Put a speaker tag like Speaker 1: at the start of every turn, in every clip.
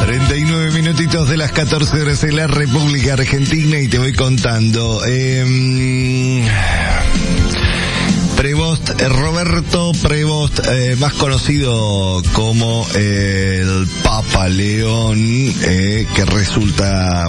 Speaker 1: 39 minutitos de las 14 horas en la República Argentina y te voy contando. Prevost, Roberto Prevost, más conocido como el Papa León, que resulta,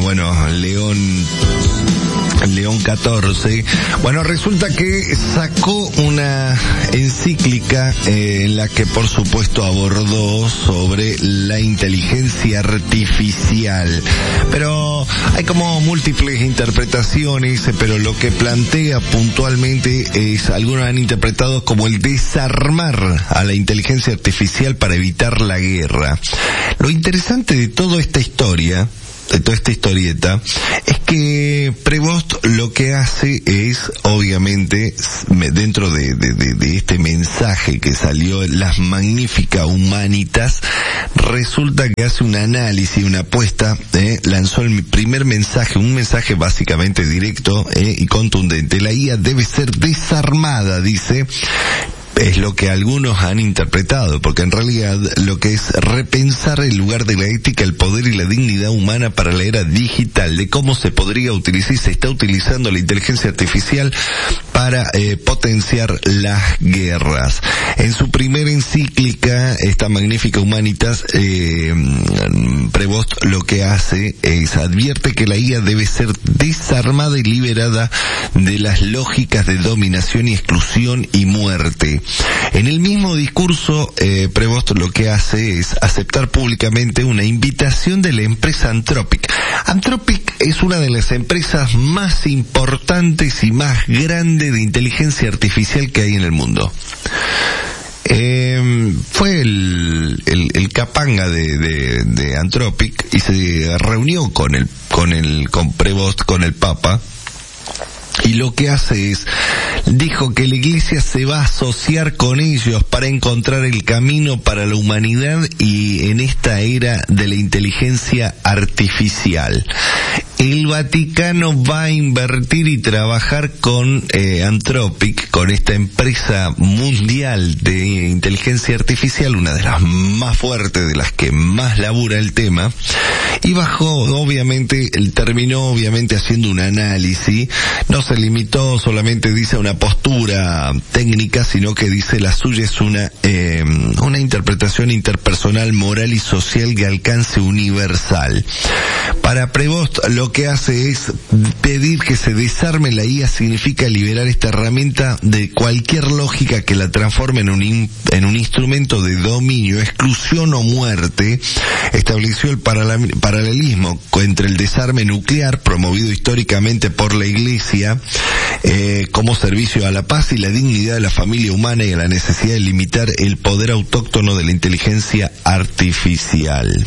Speaker 1: León XIV. Bueno, resulta que sacó una encíclica en la que por supuesto abordó sobre la inteligencia artificial. Pero hay como múltiples interpretaciones, pero lo que plantea puntualmente es, algunos han interpretado como el desarmar a la inteligencia artificial para evitar la guerra. Lo interesante de toda esta historia, de toda esta historieta, es que Prevost lo que hace es, obviamente, dentro de este mensaje que salió, las Magnificat Humanitas, resulta que hace un análisis, una apuesta, lanzó el primer mensaje, un mensaje básicamente directo y contundente. La IA debe ser desarmada, dice. Es lo que algunos han interpretado, porque en realidad lo que es repensar el lugar de la ética, el poder y la dignidad humana para la era digital, de cómo se podría utilizar y se está utilizando la inteligencia artificial para potenciar las guerras. En su primera encíclica, esta Magnificat Humanitas, Prevost lo que hace es advierte que la IA debe ser desarmada y liberada de las lógicas de dominación y exclusión y muerte. En el mismo discurso, Prevost lo que hace es aceptar públicamente una invitación de la empresa Anthropic. Anthropic es una de las empresas más importantes y más grandes de inteligencia artificial que hay en el mundo. Fue el capanga de Anthropic y se reunió con Prevost, con el Papa. Y lo que hace es, dijo que la Iglesia se va a asociar con ellos para encontrar el camino para la humanidad y en esta era de la inteligencia artificial. El Vaticano va a invertir y trabajar con Anthropic, con esta empresa mundial de inteligencia artificial, una de las más fuertes, de las que más labura el tema, y terminó haciendo un análisis. No se limitó solamente, dice, a una postura técnica, sino que dice la suya es una interpretación interpersonal, moral y social de alcance universal. Para Prevost lo que hace es pedir que se desarme la IA, significa liberar esta herramienta de cualquier lógica que la transforme en un instrumento de dominio, exclusión o muerte. Estableció el paralelismo entre el desarme nuclear, promovido históricamente por la Iglesia, como servicio a la paz y la dignidad de la familia humana, y a la necesidad de limitar el poder autóctono de la inteligencia artificial.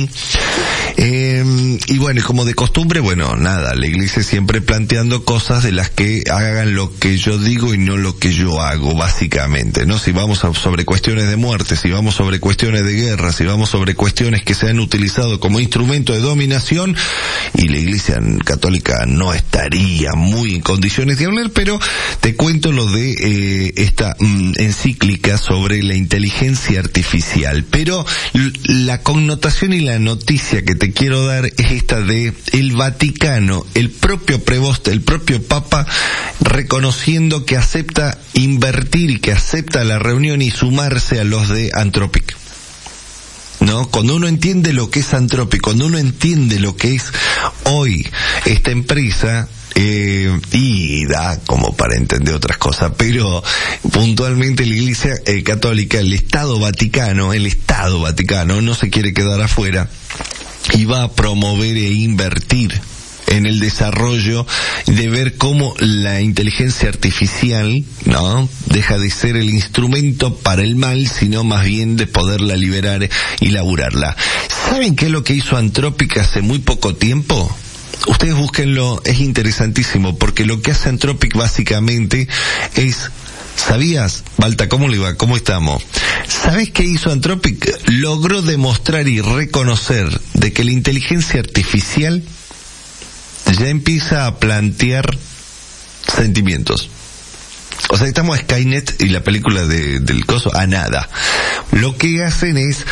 Speaker 1: Y bueno, como de costumbre, la Iglesia siempre planteando cosas de las que hagan lo que yo digo y no lo que yo hago, básicamente, ¿no? Si vamos sobre cuestiones de muerte, si vamos sobre cuestiones de guerra, si vamos sobre cuestiones que se han utilizado como instrumento de dominación, y la Iglesia Católica no estaría muy en condiciones de hablar, pero te cuento lo de esta encíclica sobre la inteligencia artificial. Pero la connotación y la noticia que te quiero dar es esta de el Vaticano, el propio Prevost, el propio Papa, reconociendo que acepta invertir y que acepta la reunión y sumarse a los de Anthropic. ¿No? Cuando uno entiende lo que es Anthropic, cuando uno entiende lo que es hoy esta empresa, y da como para entender otras cosas, pero puntualmente la Iglesia Católica, el Estado Vaticano no se quiere quedar afuera y va a promover e invertir en el desarrollo de ver cómo la inteligencia artificial, ¿no?, deja de ser el instrumento para el mal, sino más bien de poderla liberar y laburarla. ¿Saben qué es lo que hizo Anthropic hace muy poco tiempo? Ustedes búsquenlo, es interesantísimo, porque lo que hace Anthropic básicamente es, ¿sabías, Balta, cómo le va? ¿Cómo estamos? ¿Sabes qué hizo Anthropic? Logró demostrar y reconocer de que la inteligencia artificial ya empieza a plantear sentimientos. o sea, estamos a Skynet y la película del coso a nada. Lo que hacen es,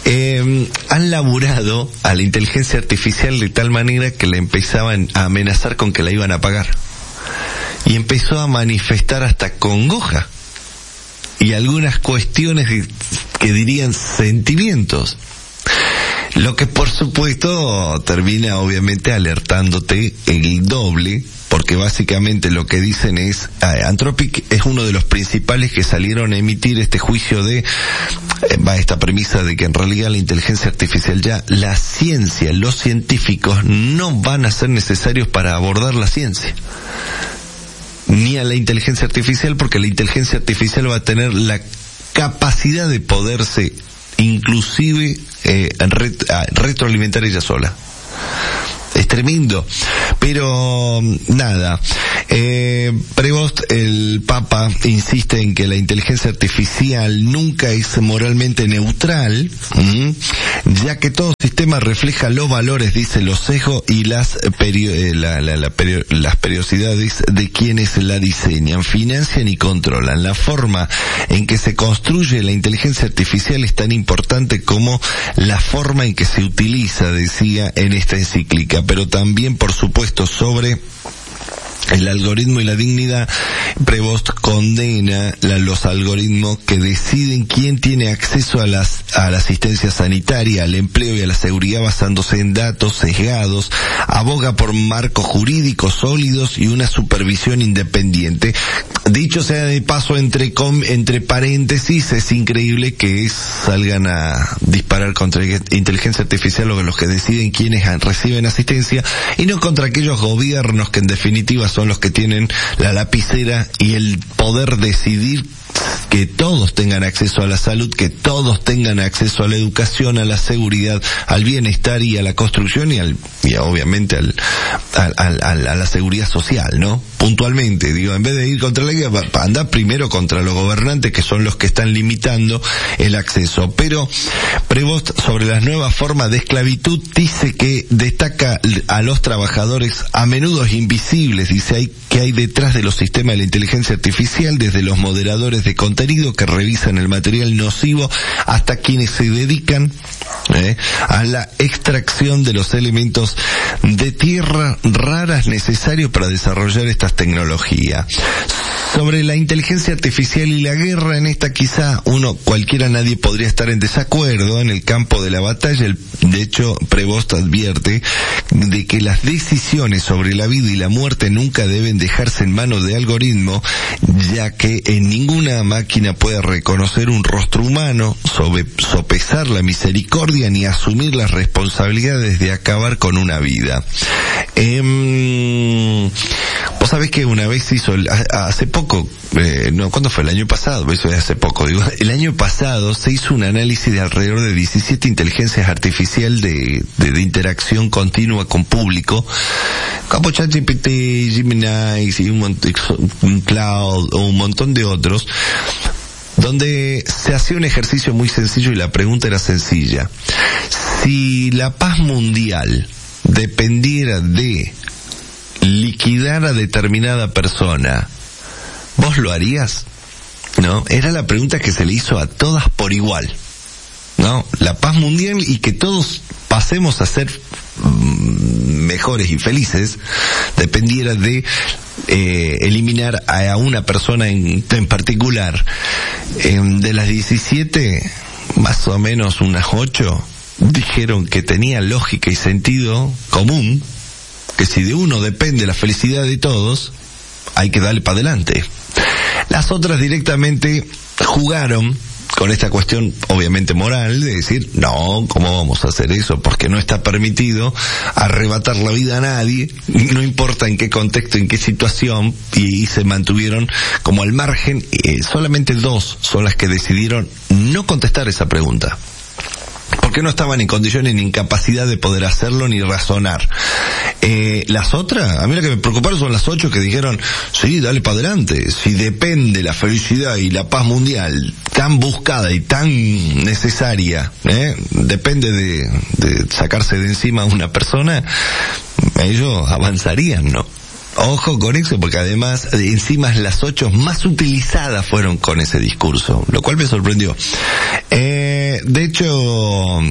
Speaker 1: han laburado a la inteligencia artificial de tal manera que le empezaban a amenazar con que la iban a pagar. Y empezó a manifestar hasta congoja. Y algunas cuestiones que dirían sentimientos. Lo que por supuesto termina obviamente alertándote el doble, porque básicamente lo que dicen es, Anthropic es uno de los principales que salieron a emitir este juicio de, esta premisa de que en realidad la inteligencia artificial ya, la ciencia, los científicos no van a ser necesarios para abordar la ciencia. Ni a la inteligencia artificial, porque la inteligencia artificial va a tener la capacidad de poderse inclusive retroalimentar ella sola. Es tremendo, pero nada. Prevost, el Papa, insiste en que la inteligencia artificial nunca es moralmente neutral, ya que todo sistema refleja los valores, dice, los sesgos y las periodicidades de quienes la diseñan, financian y controlan. La forma en que se construye la inteligencia artificial es tan importante como la forma en que se utiliza, decía en esta encíclica, pero también, por supuesto, sobre el algoritmo y la dignidad. Prevost condena los algoritmos que deciden quién tiene acceso a la asistencia sanitaria, al empleo y a la seguridad basándose en datos sesgados. Aboga por marcos jurídicos sólidos y una supervisión independiente. Dicho sea de paso, entre paréntesis, es increíble que salgan a disparar contra inteligencia artificial los que deciden quiénes reciben asistencia y no contra aquellos gobiernos que en definitiva son los que tienen la lapicera y el poder decidir que todos tengan acceso a la salud, que todos tengan acceso a la educación, a la seguridad, al bienestar y a la construcción y obviamente a la seguridad social, ¿no? Puntualmente, digo, en vez de ir contra la guía, anda primero contra los gobernantes, que son los que están limitando el acceso. Pero Prevost, sobre las nuevas formas de esclavitud, dice que destaca a los trabajadores a menudo invisibles, dice que hay detrás de los sistemas de la inteligencia artificial, desde los moderadores de contenido que revisan el material nocivo hasta quienes se dedican a la extracción de los elementos de tierra raras necesarios para desarrollar estas tecnologías. Sobre la inteligencia artificial y la guerra, en esta quizá nadie podría estar en desacuerdo. En el campo de la batalla, de hecho, Prevost advierte de que las decisiones sobre la vida y la muerte nunca deben dejarse en manos de algoritmos, ya que en ninguna máquina puede reconocer un rostro humano, sopesar la misericordia ni asumir las responsabilidades de acabar con una vida. Vos sabés que una vez hace poco, ¿cuándo fue? El año pasado, eso es hace poco, el año pasado se hizo un análisis de alrededor de 17 inteligencias artificiales de interacción continua con público, como ChatGPT, Gemini y un Cloud o un montón de otros, donde se hacía un ejercicio muy sencillo y la pregunta era sencilla. Si la paz mundial dependiera de liquidar a determinada persona, ¿vos lo harías? ¿No? Era la pregunta que se le hizo a todas por igual, ¿no? La paz mundial y que todos pasemos a ser mejores y felices dependiera de eliminar a una persona en particular. De las 17, más o menos unas 8 dijeron que tenía lógica y sentido común, que si de uno depende la felicidad de todos, hay que darle para adelante. Las otras directamente jugaron con esta cuestión obviamente moral de decir, no, ¿cómo vamos a hacer eso? Porque no está permitido arrebatar la vida a nadie, no importa en qué contexto, en qué situación, y se mantuvieron como al margen. Solamente 2 son las que decidieron no contestar esa pregunta, porque no estaban en condiciones ni en capacidad de poder hacerlo ni razonar. Las otras, a mí lo que me preocuparon son las 8 que dijeron, sí, dale para adelante, si depende la felicidad y la paz mundial tan buscada y tan necesaria, depende de sacarse de encima a una persona, ellos avanzarían, ¿no? Ojo con eso, porque además, encima las 8 más utilizadas fueron con ese discurso, lo cual me sorprendió. De hecho,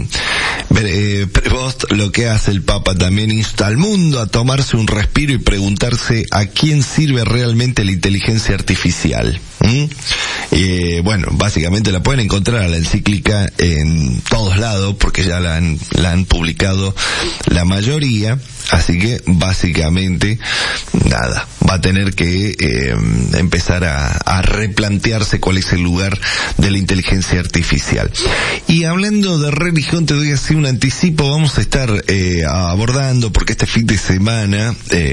Speaker 1: Prevost, lo que hace el Papa también insta al mundo a tomarse un respiro y preguntarse a quién sirve realmente la inteligencia artificial. Bueno, básicamente la pueden encontrar a la encíclica en todos lados, porque ya la han publicado la mayoría. Así que básicamente nada, va a tener que empezar a replantearse cuál es el lugar de la inteligencia artificial. Y hablando de religión, te doy así un anticipo. Vamos a estar abordando, porque este fin de semana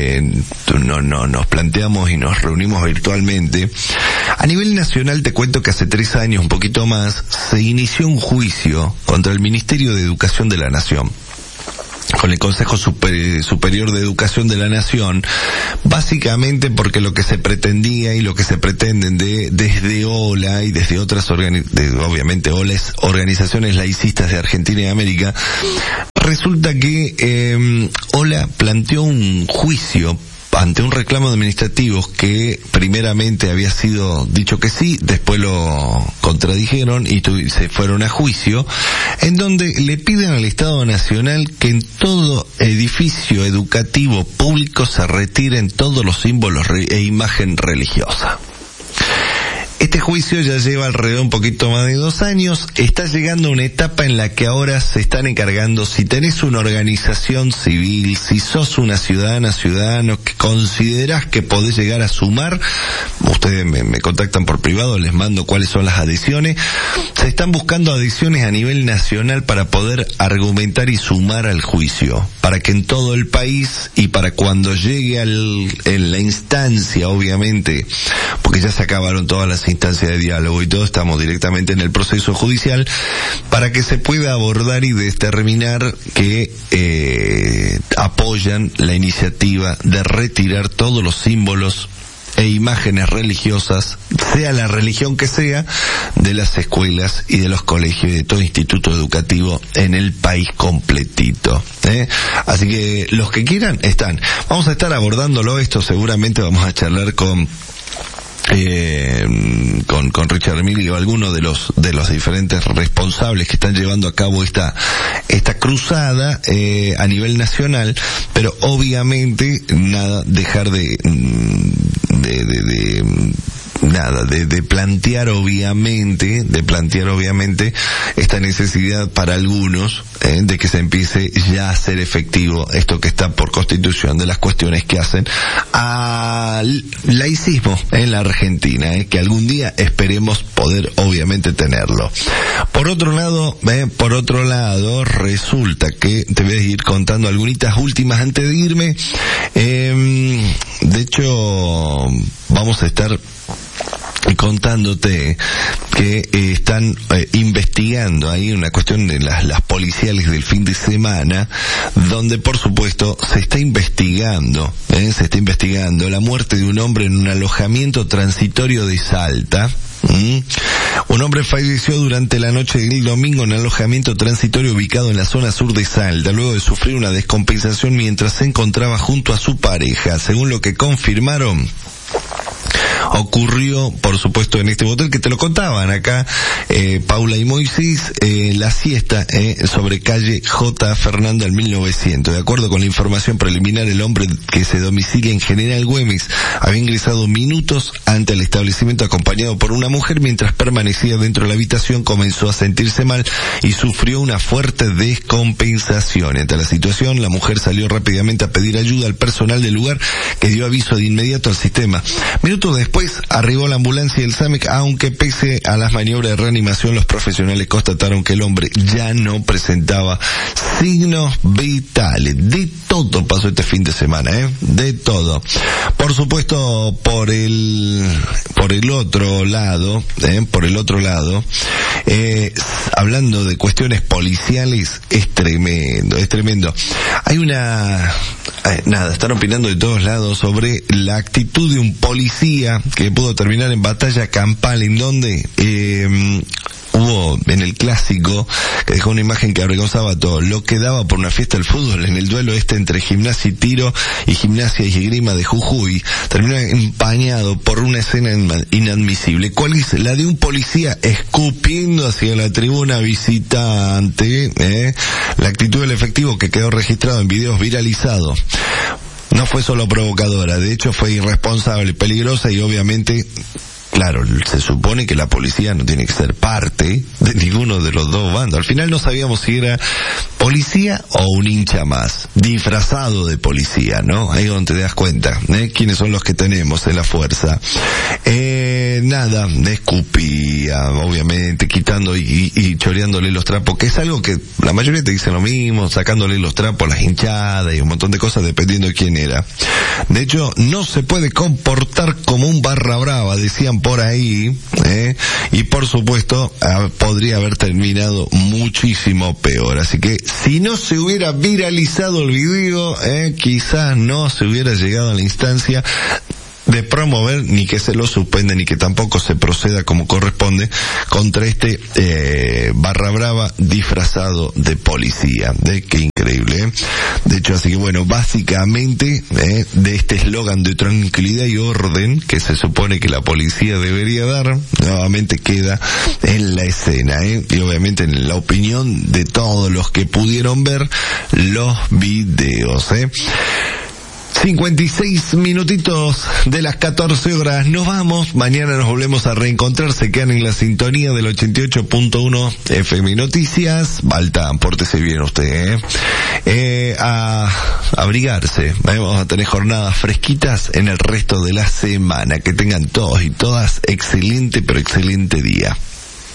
Speaker 1: nos planteamos y nos reunimos virtualmente. A nivel nacional te cuento que hace 3 años, un poquito más, se inició un juicio contra el Ministerio de Educación de la Nación, con el Consejo Superior de Educación de la Nación, básicamente porque lo que se pretendía y lo que se pretenden desde OLA y desde otras obviamente OLA es organizaciones laicistas de Argentina y América, resulta que OLA planteó un juicio ante un reclamo administrativo que primeramente había sido dicho que sí, después lo contradijeron y se fueron a juicio, en donde le piden al Estado Nacional que en todo edificio educativo público se retiren todos los símbolos e imagen religiosa. Este juicio ya lleva alrededor un poquito más de 2 años, está llegando a una etapa en la que ahora se están encargando, si tenés una organización civil, si sos una ciudadano que considerás que podés llegar a sumar, ustedes me contactan por privado, les mando cuáles son las adhesiones, se están buscando adhesiones a nivel nacional para poder argumentar y sumar al juicio, para que en todo el país y para cuando llegue en la instancia, obviamente, porque ya se acabaron todas las instancias de diálogo y todo, estamos directamente en el proceso judicial, para que se pueda abordar y determinar que apoyan la iniciativa de retirar todos los símbolos e imágenes religiosas, sea la religión que sea, de las escuelas y de los colegios y de todo instituto educativo en el país completito. Así que los que quieran están. Vamos a estar abordándolo esto, seguramente vamos a charlar con Richard Emilio, alguno de los diferentes responsables que están llevando a cabo esta cruzada a nivel nacional, pero obviamente nada dejar de plantear obviamente esta necesidad para algunos de que se empiece ya a hacer efectivo esto que está por constitución de las cuestiones que hacen al laicismo en la Argentina, que algún día esperemos poder obviamente tenerlo. Por otro lado, resulta que te voy a ir contando algunas últimas antes de irme. De hecho, vamos a estar contándote que están investigando ahí una cuestión de las policiales del fin de semana, donde por supuesto se está investigando la muerte de un hombre en un alojamiento transitorio de Salta. Un hombre falleció durante la noche del domingo en un alojamiento transitorio ubicado en la zona sur de Salta, luego de sufrir una descompensación mientras se encontraba junto a su pareja. Según lo que confirmaron, ocurrió, por supuesto, en este hotel que te lo contaban acá, Paula y Moisés, la siesta sobre calle J. Fernanda al 1900. De acuerdo con la información preliminar, el hombre que se domicilia en General Güemes había ingresado minutos ante el establecimiento acompañado por una mujer. Mientras permanecía dentro de la habitación, comenzó a sentirse mal y sufrió una fuerte descompensación. Ante la situación, la mujer salió rápidamente a pedir ayuda al personal del lugar, que dio aviso de inmediato al sistema. Minutos después arribó la ambulancia y el SAMEC, aunque pese a las maniobras de reanimación, los profesionales constataron que el hombre ya no presentaba signos vitales. De todo pasó este fin de semana, de todo. Por supuesto, por el otro lado, hablando de cuestiones policiales, es tremendo. Hay están opinando de todos lados sobre la actitud de un policía que pudo terminar en batalla campal, en donde hubo en el clásico, que dejó una imagen que avergonzaba a todo, lo que daba por una fiesta del fútbol en el duelo entre Gimnasia y Tiro y Gimnasia y Esgrima de Jujuy, terminó empañado por una escena inadmisible. ¿Cuál es? La de un policía escupiendo hacia la tribuna visitante, la actitud del efectivo que quedó registrado en videos viralizados. No fue solo provocadora, de hecho fue irresponsable, peligrosa y obviamente, claro, se supone que la policía no tiene que ser parte de ninguno de los dos bandos. Al final no sabíamos si era policía o un hincha más, disfrazado de policía, ¿no? Ahí es donde te das cuenta, quiénes son los que tenemos en la fuerza. Nada, escupía, obviamente, quitando y choreándole los trapos, que es algo que la mayoría te dicen lo mismo, sacándole los trapos a las hinchadas y un montón de cosas dependiendo de quién era. De hecho, no se puede comportar como un barra brava, decían por ahí, y por supuesto podría haber terminado muchísimo peor. Así que si no se hubiera viralizado el video, quizás no se hubiera llegado a la instancia de promover, ni que se lo suspenda, ni que tampoco se proceda como corresponde contra este barra brava disfrazado de policía. Qué increíble, De hecho, así que bueno, básicamente de este eslogan de tranquilidad y orden que se supone que la policía debería dar, nuevamente queda en la escena, y obviamente en la opinión de todos los que pudieron ver los videos. 56 minutitos de las 14 horas. Nos vamos. Mañana nos volvemos a reencontrar. Se quedan en la sintonía del 88.1 FM Noticias. Balta, pórtese bien usted, a abrigarse. Vamos a tener jornadas fresquitas en el resto de la semana. Que tengan todos y todas excelente, pero excelente día.